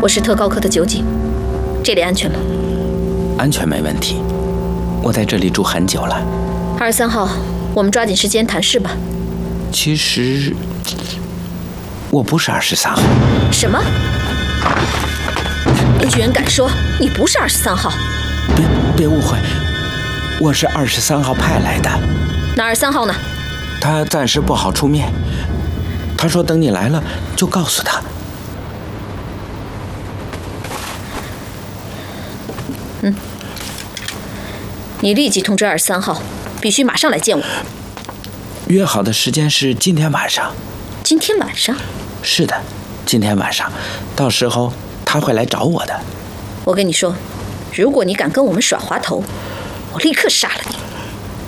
我是特高科的酒警，这里安全吗？ 安全没问题，我在这里住很久了。 23号，我们抓紧时间谈事吧。 其实我不是23号。 什么？你居然敢说你不是23号？ 别误会，我是23号派来的。 那23号呢？ 他暂时不好出面，他说等你来了就告诉他。 你立即通知23号，必须马上来见我。 约好的时间是今天晚上。 今天晚上？ 是的，今天晚上，到时候他会来找我的。 我跟你说，如果你敢跟我们耍滑头，我立刻杀了你。